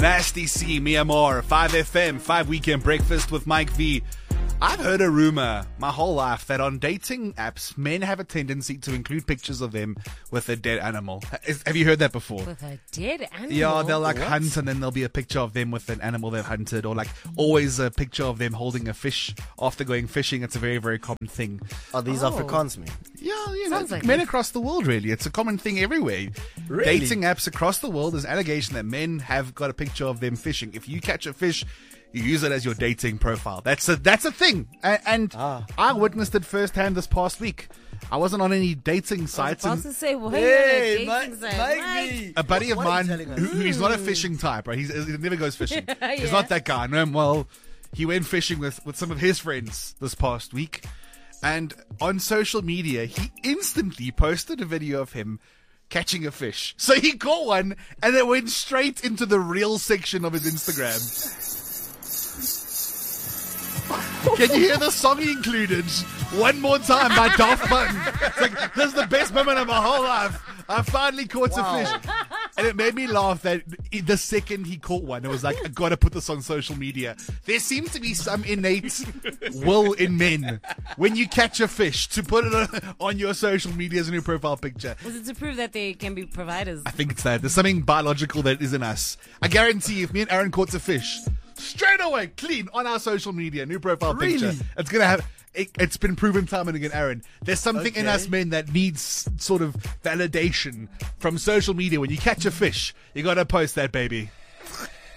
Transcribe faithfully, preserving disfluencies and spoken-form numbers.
Nasty C, Mia Moore, five F M, five Weekend Breakfast with Mike V. I've heard a rumor my whole life that on dating apps, men have a tendency to include pictures of them with a dead animal. Is, have you heard that before? With a dead animal? Yeah, they'll like What? hunt and then there'll be a picture of them with an animal they've hunted, or like always a picture of them holding a fish after going fishing. It's a very, very common thing. Are these Oh. Afrikaans, man? Yeah, you know, Sounds like men it. across the world, really. It's a common thing everywhere. Really? Dating apps across the world, there's an allegation that men have got a picture of them fishing. If you catch a fish, you use it as your dating profile. That's a that's a thing. And, and Ah. I witnessed it firsthand this past week. I wasn't on any dating I was sites. about and to say, what Hey, are you Mike, dating site? Mike Mike? V. a buddy of What are mine, you telling us? who, who- he's not a fishing type, right? He's, he never goes fishing. He's Yeah. not that guy. No, well, he went fishing with, with some of his friends this past week. And on social media, he instantly posted a video of him catching a fish. So he caught one and it went straight into the reel section of his Instagram. Can you hear the song he included? One More Time by Daft Punk. It's like, this is the best moment of my whole life. I finally caught Wow. a fish. And it made me laugh that the second he caught one, it was like, I gotta put this on social media. There seems to be some innate will in men when you catch a fish to put it on- on your social media as a new profile picture. Was it to prove that they can be providers? I think it's that. There's something biological that is in us. I guarantee if me and Aaron caught a fish, straight away, clean, on our social media, new profile picture. Really? It's going to have... It, it's been proven time and again, Aaron. There's something in Okay. us men that needs sort of validation from social media. When you catch a fish, you got to post that, baby.